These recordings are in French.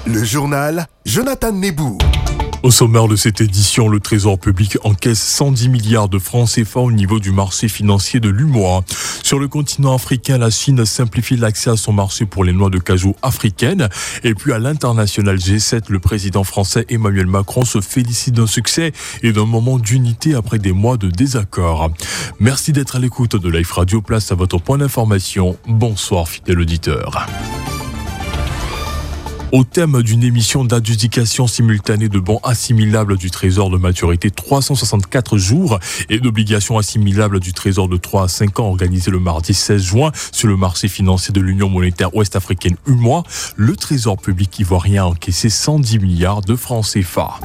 Le journal Jonathan Nebou. Au sommaire de cette édition, le Trésor public encaisse 110 milliards de francs CFA au niveau du marché financier de l'UEMOA. Sur le continent africain, la Chine simplifie l'accès à son marché pour les noix de cajou africaines. Et puis à l'international G7, le président français Emmanuel Macron se félicite d'un succès et d'un moment d'unité après des mois de désaccord. Merci d'être à l'écoute de Life Radio. Place à votre point d'information. Bonsoir fidèle auditeur. Au thème d'une émission d'adjudication simultanée de bons assimilables du Trésor de maturité 364 jours et d'obligations assimilables du Trésor de 3 à 5 ans organisée le mardi 16 juin sur le marché financier de l'Union monétaire ouest-africaine UEMOA, le Trésor public ivoirien a encaissé 110 milliards de francs CFA.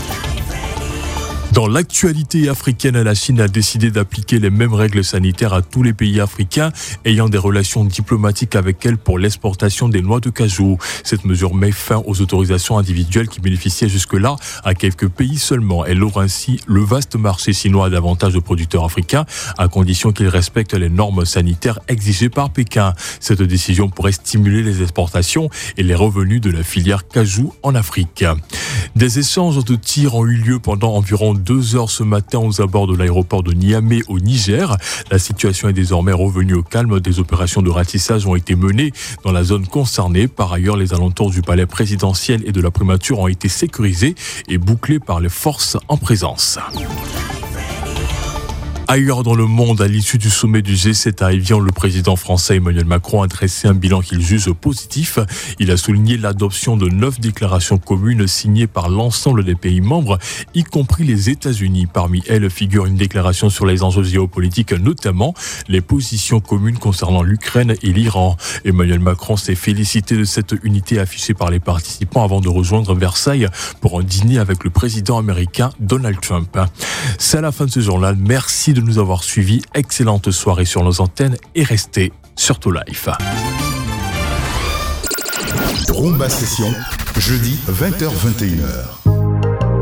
Dans l'actualité africaine, la Chine a décidé d'appliquer les mêmes règles sanitaires à tous les pays africains ayant des relations diplomatiques avec elle pour l'exportation des noix de cajou. Cette mesure met fin aux autorisations individuelles qui bénéficiaient jusque-là à quelques pays seulement. Elle ouvre ainsi le vaste marché chinois à davantage de producteurs africains à condition qu'ils respectent les normes sanitaires exigées par Pékin. Cette décision pourrait stimuler les exportations et les revenus de la filière cajou en Afrique. Des échanges de tirs ont eu lieu pendant environ 2 heures ce matin aux abords de l'aéroport de Niamey au Niger. La situation est désormais revenue au calme. Des opérations de ratissage ont été menées dans la zone concernée. Par ailleurs, les alentours du palais présidentiel et de la primature ont été sécurisés et bouclés par les forces en présence. Ailleurs dans le monde, à l'issue du sommet du G7 à Évian, le président français Emmanuel Macron a dressé un bilan qu'il juge positif. Il a souligné l'adoption de 9 déclarations communes signées par l'ensemble des pays membres, y compris les États-Unis. Parmi elles figure une déclaration sur les enjeux géopolitiques, notamment les positions communes concernant l'Ukraine et l'Iran. Emmanuel Macron s'est félicité de cette unité affichée par les participants avant de rejoindre Versailles pour un dîner avec le président américain Donald Trump. C'est à la fin de ce journal. Merci de nous avoir suivis. Excellente soirée sur nos antennes et restez surtout live. Rumba Session, jeudi 20h-21h.